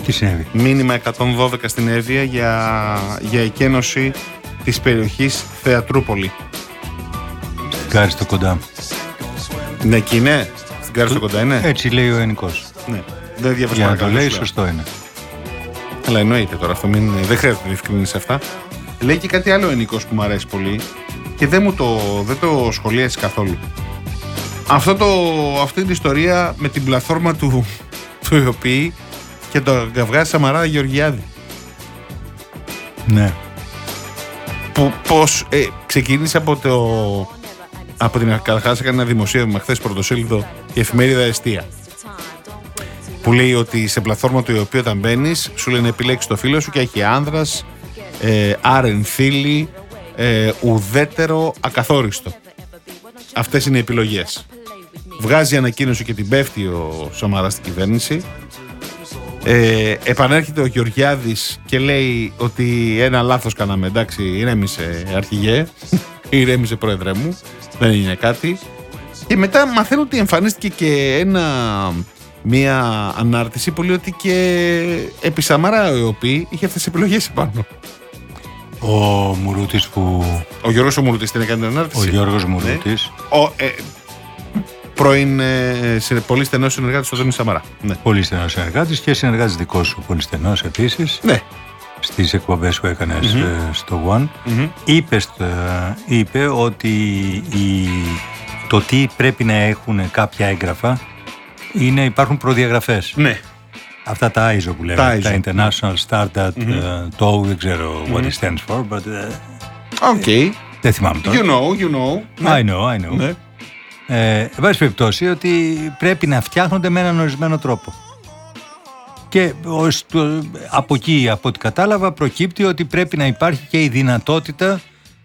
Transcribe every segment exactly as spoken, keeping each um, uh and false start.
Τι συνέβη? Μήνυμα εκατόν δώδεκα στην Εύβοια για, για εκένωση της περιοχής Θεατρούπολη. Στην Κάριστο κοντά. Ναι, εκεί είναι. Στην Κάριστο κοντά είναι. Έτσι λέει ο Ενικός. Ναι. Δεν διαβάζω. Για να το λέει, σωστό είναι. Αλλά εννοείται τώρα αυτό, μην, δεν χρειάζεται διευκρινίσει αυτά. Λέει και κάτι άλλο ο Ενικός που μου αρέσει πολύ και δεν μου το, δεν το σχολίασε καθόλου. Αυτό το, αυτή την ιστορία με την πλατφόρμα του, του ΙΟΠΗ και το Γαβγά Σαμαρά Γεωργιάδη. Ναι. Που, πώς ε, ξεκίνησε από το από την καταρχάς έκανε ένα δημοσίευμα χθες πρωτοσέλιδο η εφημερίδα Εστία, που λέει ότι σε πλατφόρμα του ΙΟΠΗ όταν μπαίνεις σου λένε επιλέξεις το φίλο σου και έχει άνδρας, ε, άρεν θήλη, ε, ουδέτερο, ακαθόριστο. Αυτές είναι οι επιλογές. Βγάζει ανακοίνωση και την πέφτει ο Σαμαράς στην κυβέρνηση. Ε, επανέρχεται ο Γεωργιάδης και λέει ότι ένα λάθος κάναμε. Εντάξει, ηρέμησε αρχηγέ, ηρέμησε πρόεδρε μου, δεν είναι κάτι. Και μετά μαθαίνω ότι εμφανίστηκε και ένα, μια ανάρτηση που λέει ότι και επί Σαμαρά ο ΙΟΠΗ είχε αυτές τις επιλογές επάνω. Ο Μουρούτης που... Ο Γιώργος ο Μουρούτης την έκανε την ανάρτηση. Ο Γιώργος Μουρούτης. Ναι. Ο, ε, πρώην ε, σε πολύ στενός συνεργάτης του Αντώνη Σαμαρά. Ναι. Πολύ στενός συνεργάτης και συνεργάτης δικός σου πολύ στενός επίσης. Ναι. Στις εκπομπές που έκανες mm-hmm. στο One. Mm-hmm. είπε, είπε ότι η, το τι πρέπει να έχουν κάποια έγγραφα είναι, υπάρχουν προδιαγραφές. Ναι. Αυτά τα άι ες ο που λέμε, τα, τα International Standard, mm-hmm. το uh, δεν ξέρω what mm-hmm. it stands for, but... Uh, okay. Δεν θυμάμαι τώρα. You know, you know. I know, I know. Ναι. Ε, εν πάση περιπτώσει ότι πρέπει να φτιάχνονται με έναν ορισμένο τρόπο. Και ως, το, από εκεί, από ό,τι κατάλαβα, προκύπτει ότι πρέπει να υπάρχει και η δυνατότητα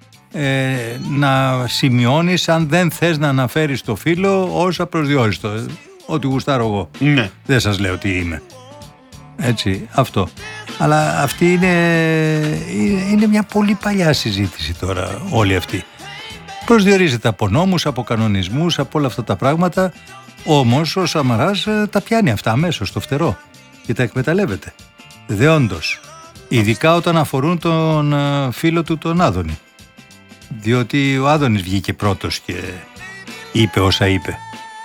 ε, να σημειώνεις αν δεν θες να αναφέρεις το φύλο ως απροσδιόριστο. Ό,τι γουστάρω εγώ. Ναι. Δεν σας λέω τι είμαι. Έτσι, αυτό. Αλλά αυτή είναι, είναι μια πολύ παλιά συζήτηση τώρα όλη αυτή. Προσδιορίζεται από νόμους, από κανονισμούς, από όλα αυτά τα πράγματα. Όμως ο Σαμαράς τα πιάνει αυτά αμέσως στο φτερό και τα εκμεταλλεύεται. Δεόντως. Ειδικά όταν αφορούν τον φίλο του τον Άδωνη. Διότι ο Άδωνης βγήκε πρώτος και είπε όσα είπε.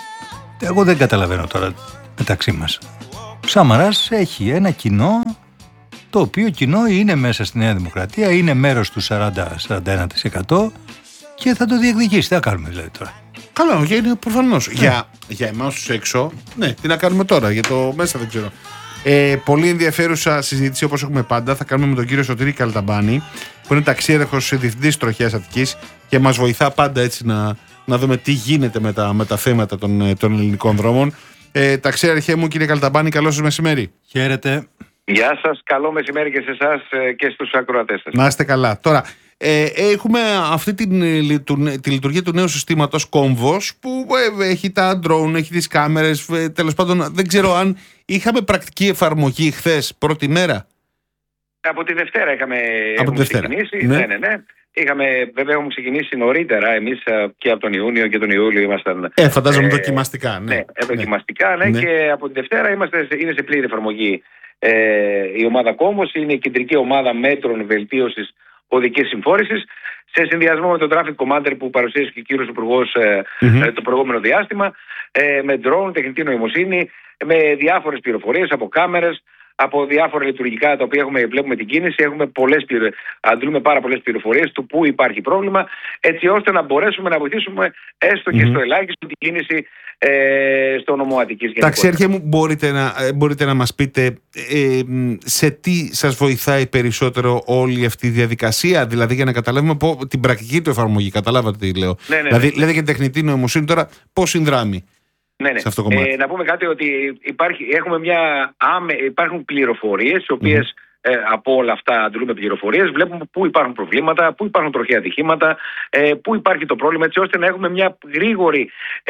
Εγώ δεν καταλαβαίνω τώρα μεταξύ μας. Ο Σαμαράς έχει ένα κοινό, το οποίο κοινό είναι μέσα στη Νέα Δημοκρατία, είναι μέρος του σαράντα με σαράντα ένα τοις εκατό και θα το διεκδικήσει. Τι θα κάνουμε δηλαδή τώρα? Καλά, είναι προφανώς. Ναι. Για, για εμάς τους έξω, ναι, τι να κάνουμε τώρα, για το μέσα δεν ξέρω. Ε, πολύ ενδιαφέρουσα συζήτηση όπως έχουμε πάντα. Θα κάνουμε με τον κύριο Σωτήρη Καλταμπάνη, που είναι ταξίαρχος διευθυντής τροχέας Αττικής και μας βοηθά πάντα έτσι να, να δούμε τι γίνεται με τα, με τα θέματα των, των ελληνικών δρόμων. Ε, ταξίαρχέ μου, κύριε Καλταμπάνη, καλό σας μεσημέρι. Χαίρετε. Γεια σας, καλό μεσημέρι και σε εσάς και στους ακροατές σας. Να είστε καλά. Τώρα, ε, έχουμε αυτή την, την, τη λειτουργία του νέου συστήματος Κόμβος, που ε, έχει τα drone, έχει τις κάμερες, ε, τέλος πάντων δεν ξέρω αν είχαμε πρακτική εφαρμογή χθες πρώτη μέρα. Από τη Δευτέρα είχαμε από τη Δευτέρα. ξεκινήσει. Ναι. ναι, ναι, ναι. Είχαμε, βέβαια έχουμε ξεκινήσει νωρίτερα, εμείς και από τον Ιούνιο και τον Ιούλιο ήμασταν... Ε, φαντάζομαι ε, δοκιμαστικά. Ναι, ναι, δοκιμαστικά, ναι, ναι, και από τη Δευτέρα είμαστε, είναι σε πλήρη εφαρμογή ε, η ομάδα Κόμβος, είναι η κεντρική ομάδα μέτρων βελτίωσης οδικής συμφόρησης, σε συνδυασμό με τον Traffic Commander που παρουσίασε και ο κύριος Υπουργός ε, mm-hmm. ε, το προηγούμενο διάστημα, ε, με drone, τεχνητή νοημοσύνη, με διάφορες πληροφορίες από κάμερες, από διάφορα λειτουργικά τα οποία έχουμε, βλέπουμε την κίνηση, έχουμε πολλές, αντλούμε πάρα πολλές πληροφορίες του πού υπάρχει πρόβλημα, έτσι ώστε να μπορέσουμε να βοηθήσουμε έστω mm-hmm. και στο ελάχιστο την κίνηση ε, στο νομό Αττικής. Ταξιάρχε μου, μπορείτε να, μπορείτε να μας πείτε ε, σε τι σας βοηθάει περισσότερο όλη αυτή η διαδικασία, δηλαδή για να καταλάβουμε πω, την πρακτική του εφαρμογή, καταλάβατε τι λέω. Ναι, ναι, ναι. Δηλαδή, λέτε και τεχνητή νοημοσύνη τώρα, πώς συνδράμει. Ναι, ναι. Ε, να πούμε κάτι ότι υπάρχει, έχουμε μια, άμε, υπάρχουν πληροφορίες, οι οποίες mm. ε, από όλα αυτά αντλούμε πληροφορίες, βλέπουμε πού υπάρχουν προβλήματα, πού υπάρχουν τροχαία ατυχήματα, ε, πού υπάρχει το πρόβλημα, έτσι ώστε να έχουμε μια γρήγορη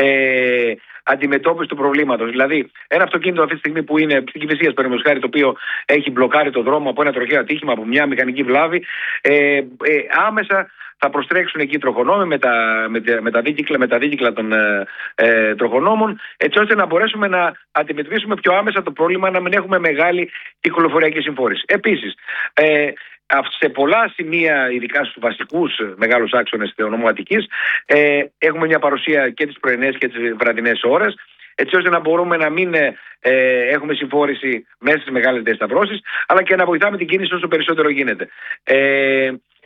ε, αντιμετώπιση του προβλήματος. Δηλαδή, ένα αυτοκίνητο αυτή τη στιγμή που είναι στην Κηφισίας, παραδείγματος χάρη, το οποίο έχει μπλοκάρει το δρόμο από ένα τροχαίο ατύχημα, από μια μηχανική βλάβη, ε, ε, άμεσα θα προστρέξουν εκεί οι τροχονόμοι με τα, με τα, με τα, δίκυκλα, με τα δίκυκλα των ε, ε, τροχονόμων, έτσι ώστε να μπορέσουμε να αντιμετωπίσουμε πιο άμεσα το πρόβλημα, να μην έχουμε μεγάλη κυκλοφοριακή συμφόρηση. Επίσης, ε, σε πολλά σημεία, ειδικά στους βασικούς μεγάλους άξονες της νομού Αττικής, ε, έχουμε μια παρουσία και τις πρωινές και τις βραδινές ώρες, έτσι ώστε να μπορούμε να μην ε, έχουμε συμφόρηση μέσα στις μεγάλες διασταυρώσεις, αλλά και να βοηθάμε την κίνηση όσο περισσότερο γίνεται. Ε,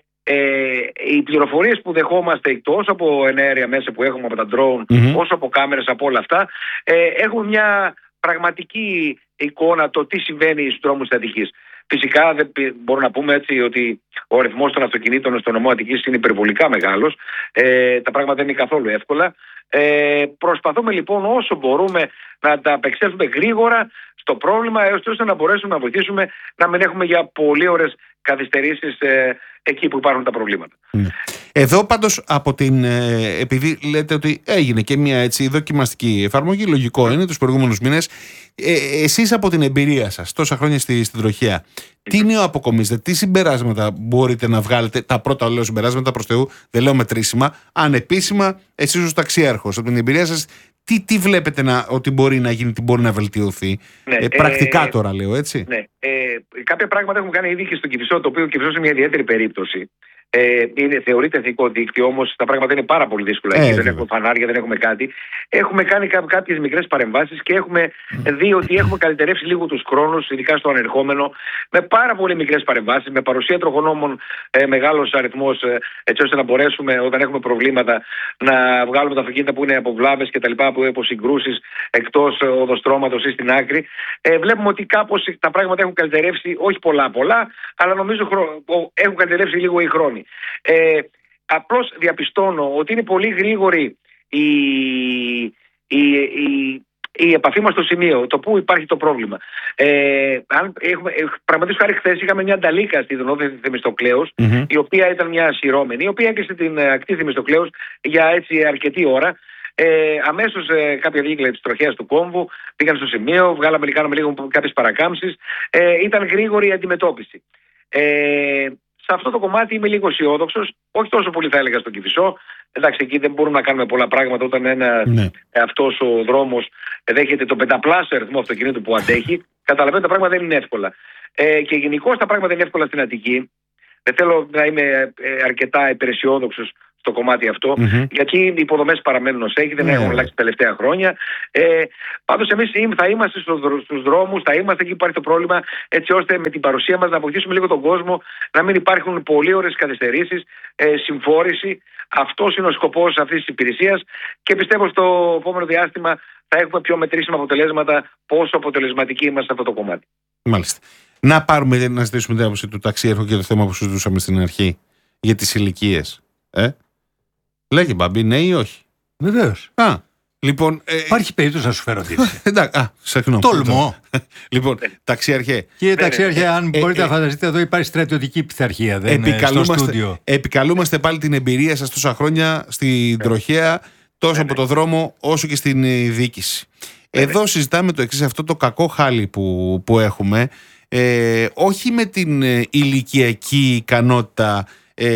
ε, οι πληροφορίες που δεχόμαστε τόσο από εναέρια μέσα που έχουμε από τα drone, mm-hmm. όσο από κάμερες, από όλα αυτά, ε, έχουν μια πραγματική εικόνα το τι συμβαίνει στους δρόμους της Αττικής. Φυσικά δεν μπορούμε να πούμε έτσι ότι ο αριθμός των αυτοκινήτων στο νομό Αττικής είναι υπερβολικά μεγάλος. Ε, τα πράγματα δεν είναι καθόλου εύκολα. Ε, προσπαθούμε λοιπόν όσο μπορούμε να ανταπεξέλθουμε γρήγορα στο πρόβλημα, έως ώστε να μπορέσουμε να βοηθήσουμε να μην έχουμε για πολύ ώρες καθυστερήσεις ε, εκεί που υπάρχουν τα προβλήματα. Ναι. Εδώ πάντως από την, ε, επειδή λέτε ότι έγινε και μια έτσι δοκιμαστική εφαρμογή, λογικό είναι τους προηγούμενους μήνες, ε, εσείς από την εμπειρία σας τόσα χρόνια στη, στην τροχέα, τι νέο αποκομίζετε, τι συμπεράσματα μπορείτε να βγάλετε, τα πρώτα λέω συμπεράσματα προς Θεού, δεν λέω μετρήσιμα, ανεπίσημα, εσείς ως ταξίαρχος, από την εμπειρία σας, τι, τι βλέπετε να, ότι μπορεί να γίνει, τι μπορεί να βελτιωθεί, ναι, ε, πρακτικά ε, τώρα λέω έτσι. Ναι, ε, κάποια πράγματα έχουμε κάνει ήδη και στο Κηφισό, το οποίο ο Κηφισός είναι μια ιδιαίτερη περίπτωση. Ε, είναι, θεωρείται εθνικό δίκτυο, όμως τα πράγματα είναι πάρα πολύ δύσκολα. Ε, δεν έχουμε φανάρια, δεν έχουμε κάτι. Έχουμε κάνει κά, κάποιες μικρές παρεμβάσεις και έχουμε mm. δει ότι έχουμε καλυτερεύσει λίγο τους χρόνους, ειδικά στο ανερχόμενο, με πάρα πολύ μικρές παρεμβάσεις, με παρουσία τροχονόμων ε, μεγάλος αριθμός, ε, έτσι ώστε να μπορέσουμε όταν έχουμε προβλήματα να βγάλουμε τα αυτοκίνητα που είναι από βλάβες και τα λοιπά, που από συγκρούσεις εκτός οδοστρώματος ή στην άκρη. Ε, βλέπουμε ότι κάπως τα πράγματα έχουν καλυτερεύσει, όχι πολλά πολλά, αλλά νομίζω χρο... έχουν καλυτερεύσει λίγο οι χρόνοι. Ε, απλώς διαπιστώνω ότι είναι πολύ γρήγορη η, η, η, η επαφή μας στο σημείο, το που υπάρχει το πρόβλημα. Ε, αν έχουμε, πραγματικά χάρη χθες είχαμε μια νταλίκα στη Δονόδη Θεμιστοκλέους, mm-hmm. η οποία ήταν μια ασυρώμενη, η οποία έκλεισε την ακτή Θεμιστοκλέους για έτσι αρκετή ώρα. Ε, αμέσως ε, κάποια δίκυκλα της τροχέας του κόμβου πήγαν στο σημείο, βγάλαμε κάναμε λίγο κάποιες παρακάμψεις. Ε, ήταν γρήγορη η αντιμετώπιση. Ε, Σε αυτό το κομμάτι είμαι λίγο αισιόδοξος, όχι τόσο πολύ θα έλεγα στον Κηφισό. Εντάξει, εκεί δεν μπορούμε να κάνουμε πολλά πράγματα όταν ένα, ναι. αυτός ο δρόμος δέχεται το πενταπλάσιο αριθμό αυτοκινήτου που αντέχει. Καταλαβαίνετε, τα πράγματα δεν είναι εύκολα. Ε, και γενικώς τα πράγματα είναι εύκολα στην Αττική. Δεν θέλω να είμαι αρκετά υπεραισιόδοξος στο κομμάτι αυτό, mm-hmm. γιατί οι υποδομές παραμένουν ως έχει, δεν mm-hmm. έχουν αλλάξει τα τελευταία χρόνια. Ε, πάντως εμείς θα είμαστε στους δρόμους, θα είμαστε εκεί που υπάρχει το πρόβλημα, έτσι ώστε με την παρουσία μας να βοηθήσουμε λίγο τον κόσμο, να μην υπάρχουν πολλή ώρες καθυστερήσεις, ε, συμφόρηση. Αυτός είναι ο σκοπός αυτής της υπηρεσίας και πιστεύω στο επόμενο διάστημα θα έχουμε πιο μετρήσιμα αποτελέσματα, πόσο αποτελεσματικοί είμαστε σε αυτό το κομμάτι. Μάλιστα. Να πάρουμε να ζητήσουμε την άποψη του ταξίαρχου και το θέμα που συζητούσαμε στην αρχή για τις ηλικίες. Ε? Λέγε Μπαμπή, ναι ή όχι? Βεβαίως. Α, λοιπόν. Ε, Υπάρχει περίπτωση να σου φέρω τύψη. Εντάξει, α, συγγνώμη. Τολμώ. Λοιπόν, ταξιαρχέ. Κύριε ταξιαρχέ, αν μπορείτε να φανταστείτε, εδώ υπάρχει στρατιωτική πειθαρχία. Δεν είναι στο στούντιο. Επικαλούμαστε πάλι την εμπειρία σας τόσα χρόνια στην τροχέα, τόσο από το δρόμο όσο και στην διοίκηση. Εδώ συζητάμε το εξής, αυτό το κακό χάλι που, που έχουμε, ε, όχι με την ηλικιακή ικανότητα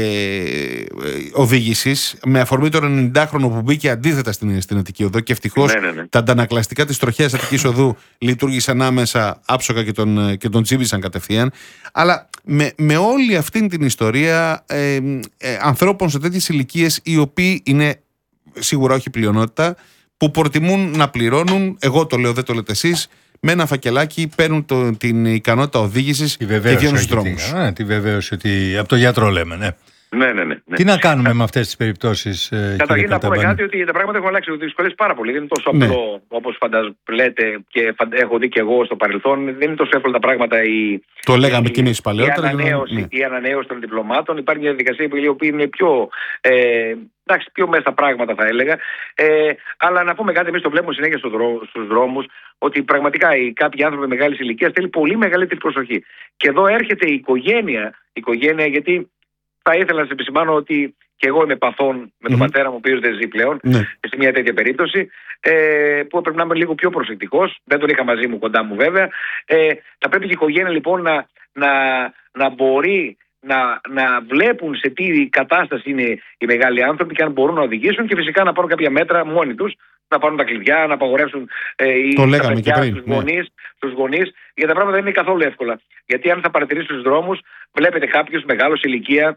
Ε, οδήγησης, με αφορμή τον ενενηντάχρονο που μπήκε αντίθετα στην, στην Αττική Οδό και ευτυχώς ναι, ναι, ναι. τα αντανακλαστικά της τροχέας Αττικής Οδού λειτουργήσαν άμεσα άψογα και τον, και τον τσίμπησαν κατευθείαν, αλλά με, με όλη αυτή την ιστορία ε, ε, ανθρώπων σε τέτοιες ηλικίες, οι οποίοι είναι σίγουρα όχι πλειονότητα, που προτιμούν να πληρώνουν, εγώ το λέω, δεν το λέτε εσείς, με ένα φακελάκι παίρνουν το, την ικανότητα οδήγησης και βγαίνουν στους δρόμους. Ναι, τη βεβαίωση ότι από το γιατρό λέμε, ναι. Ναι, ναι, ναι, ναι. Τι να κάνουμε με αυτές τις περιπτώσεις, ε, Καταρχήν να πούμε κάτι, ότι τα πράγματα έχουν αλλάξει, ότι δυσκολεύει πάρα πολύ. Δεν είναι τόσο απλό, ναι. όπως φαντάζετε και έχω δει και εγώ στο παρελθόν. Δεν είναι τόσο εύκολα τα πράγματα. Η, το λέγαμε η, και εμείς παλαιότερα. Η ανανέωση, ναι. η ανανέωση των διπλωμάτων. Υπάρχει μια διαδικασία η οποία είναι πιο. Ε, εντάξει, πιο μέσα στα πράγματα θα έλεγα. Ε, αλλά να πούμε κάτι, εμείς το βλέπουμε συνέχεια στους δρόμους, ότι πραγματικά οι κάποιοι άνθρωποι μεγάλης ηλικίας θέλει πολύ μεγαλύτερη προσοχή. Και εδώ έρχεται η οικογένεια, η οικογένεια γιατί. Θα ήθελα να σε επισημάνω ότι και εγώ είμαι παθών με τον mm-hmm. πατέρα μου, ο οποίος δεν ζει πλέον, mm-hmm. σε μια τέτοια περίπτωση, ε, που πρέπει να είμαι λίγο πιο προσεκτικός. Δεν τον είχα μαζί μου, κοντά μου βέβαια. Ε, θα πρέπει και η οικογένεια λοιπόν να, να, να μπορεί να, να βλέπουν σε τι κατάσταση είναι οι μεγάλοι άνθρωποι και αν μπορούν να οδηγήσουν και φυσικά να πάρουν κάποια μέτρα μόνοι τους, να πάρουν τα κλειδιά, να απαγορεύσουν ε, το τα παιδιά στους ναι. γονείς, στους γονείς, γιατί τα πράγματα δεν είναι καθόλου εύκολα. Γιατί αν θα παρατηρήσει στους δρόμους, βλέπετε κάποιους μεγάλους ηλικία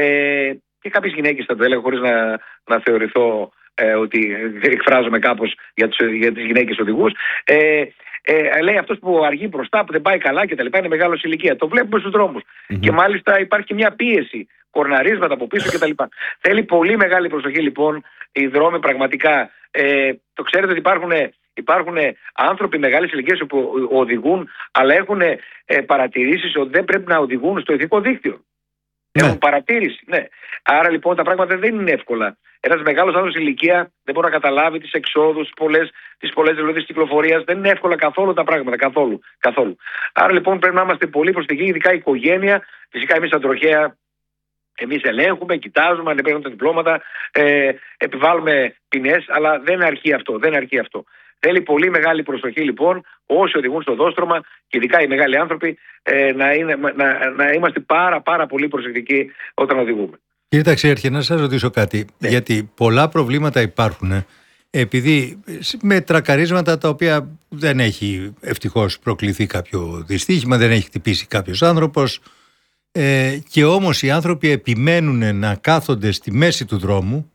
ε, και κάποιες γυναίκες θα το έλεγα χωρίς να, να θεωρηθώ ε, ότι εκφράζομαι κάπως για, τους, για τις γυναίκες οδηγούς. Ε, Ε, λέει αυτός που αργεί μπροστά, που δεν πάει καλά κτλ. Είναι μεγάλος ηλικία. Το βλέπουμε στους δρόμους. Mm-hmm. Και μάλιστα υπάρχει και μια πίεση, κορναρίσματα από πίσω κτλ. Θέλει πολύ μεγάλη προσοχή λοιπόν οι δρόμοι πραγματικά. Ε, το ξέρετε ότι υπάρχουν, υπάρχουν άνθρωποι μεγάλης ηλικίας που οδηγούν, αλλά έχουν ε, παρατηρήσεις ότι δεν πρέπει να οδηγούν στο ηθικό δίκτυο. Ναι. Έχουν παρατήρηση. Ναι. Άρα λοιπόν τα πράγματα δεν είναι εύκολα. Ένας μεγάλος άνθρωπος ηλικία δεν μπορεί να καταλάβει τις εξόδους, τις πολλές, τις πολλές δηλαδή κυκλοφορίας. Δεν είναι εύκολα καθόλου τα πράγματα. Καθόλου, καθόλου. Άρα λοιπόν πρέπει να είμαστε πολύ προσεκτικοί, ειδικά η οικογένεια. Φυσικά εμείς σαν τροχέα, εμείς ελέγχουμε, κοιτάζουμε, ανεπέρνουμε τα διπλώματα, ε, επιβάλλουμε ποινές, αλλά δεν αρκεί αυτό. Δεν αρκεί αυτό. Θέλει πολύ μεγάλη προσοχή λοιπόν όσοι οδηγούν στο δόστρωμα και ειδικά οι μεγάλοι άνθρωποι ε, να, είναι, να, να είμαστε πάρα πάρα πολύ προσεκτικοί όταν οδηγούμε. Κύριε Ταξιάρχη, να σας ρωτήσω κάτι, ναι. γιατί πολλά προβλήματα υπάρχουν επειδή με τρακαρίσματα τα οποία δεν έχει ευτυχώς προκληθεί κάποιο δυστύχημα, δεν έχει χτυπήσει κάποιος άνθρωπος ε, και όμως οι άνθρωποι επιμένουν να κάθονται στη μέση του δρόμου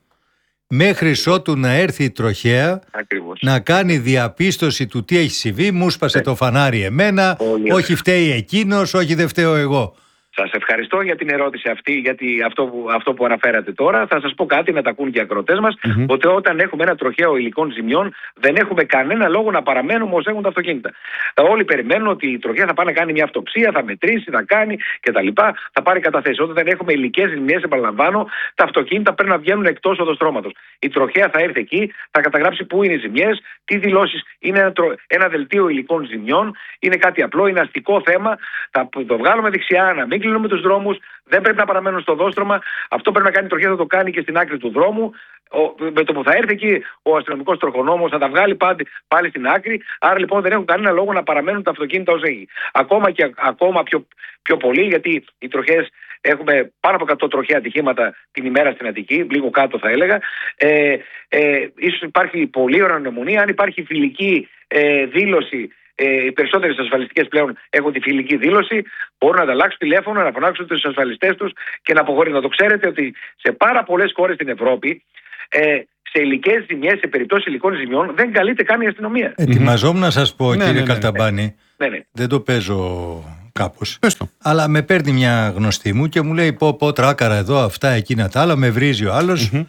μέχρι ότου να έρθει η τροχέα. Ακριβώς. Να κάνει διαπίστωση του τι έχει συμβεί, μου σπάσε ναι. το φανάρι εμένα, Πολύ όχι ωραία. Φταίει εκείνος, όχι δεν φταίω εγώ. Σας ευχαριστώ για την ερώτηση αυτή, γιατί αυτό που, αυτό που αναφέρατε τώρα. Θα σας πω κάτι να τα ακούν και οι ακροατές μας, mm-hmm. ότι όταν έχουμε ένα τροχαίο υλικών ζημιών, δεν έχουμε κανένα λόγο να παραμένουμε όσο έχουν τα αυτοκίνητα. Όλοι περιμένουν ότι η τροχέα θα πάει να κάνει μια αυτοψία, θα μετρήσει, θα κάνει κτλ. Θα πάρει καταθέσεις. Όταν δεν έχουμε υλικές ζημιές, επαναλαμβάνω, τα αυτοκίνητα πρέπει να βγαίνουν εκτός οδοστρώματος. Η τροχέα θα έρθει εκεί, θα καταγράψει πού είναι οι ζημιές, τι δηλώσεις. Είναι ένα, τρο... ένα δελτίο υλικών ζημιών, είναι κάτι απλό, είναι αστικό θέμα. Θα το βγάλουμε δεξιά, να μην κλείνουμε τους δρόμους, δεν πρέπει να παραμένουν στο δόστρωμα. Αυτό πρέπει να κάνει η τροχέα, θα το κάνει και στην άκρη του δρόμου. Ο, με το που θα έρθει εκεί ο αστυνομικός τροχονόμος θα τα βγάλει πάλι, πάλι στην άκρη. Άρα λοιπόν δεν έχουν κανένα λόγο να παραμένουν τα αυτοκίνητα ως έχει. Ακόμα και ακόμα πιο, πιο πολύ, γιατί οι τροχές έχουμε πάνω από εκατό τροχαία ατυχήματα την ημέρα στην Αττική, λίγο κάτω θα έλεγα. Ε, ε, ίσως υπάρχει πολύ ωραία νοημονία, αν υπάρχει φιλική ε, δήλωση. Ε, οι περισσότερες ασφαλιστικές πλέον έχουν τη φιλική δήλωση. Μπορούν να ανταλλάξουν τηλέφωνο, να φωνάξουν τους ασφαλιστές τους και να αποχωρήσουν. Να το ξέρετε ότι σε πάρα πολλές χώρες στην Ευρώπη, ε, σε υλικές ζημιές, σε περιπτώσεις υλικών ζημιών, δεν καλείται καν η αστυνομία. Ετοιμαζόμουν να σας πω, ναι, κύριε ναι, Καλταμπάνη, ναι, ναι. δεν το παίζω κάπως. Αλλά με παίρνει μια γνωστή μου και μου λέει: Πω, πω, τράκαρα εδώ, αυτά, εκείνα τα άλλα. Με βρίζει ο άλλος. Mm-hmm.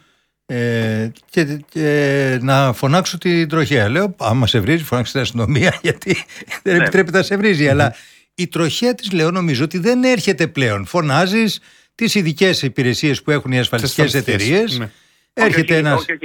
Ε, και, και να φωνάξω την τροχέα. Λέω, άμα σε βρίζει, φωνάξε την αστυνομία, γιατί δεν ναι. επιτρέπεται να σε βρίζει. Mm-hmm. Αλλά η τροχέα της, λέω, νομίζω ότι δεν έρχεται πλέον. Φωνάζεις τις ειδικές υπηρεσίες που έχουν οι ασφαλιστικές εταιρείες. Ναι. Έρχεται okay, ένας. Okay, okay.